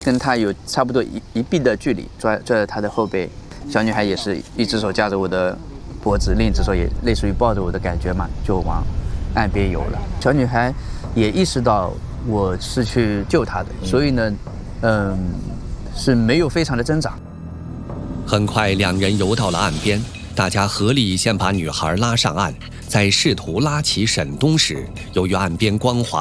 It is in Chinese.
跟他有差不多一臂的距离，拽着他的后背。小女孩也是一只手架着我的脖子，另一只手也类似于抱着我的感觉嘛，就往岸边游了。小女孩也意识到我是去救她的，所以呢，是没有非常的挣扎。 很快，两人游到了岸边，大家合力先把女孩拉上岸。在试图拉起沈东时，由于岸边光滑，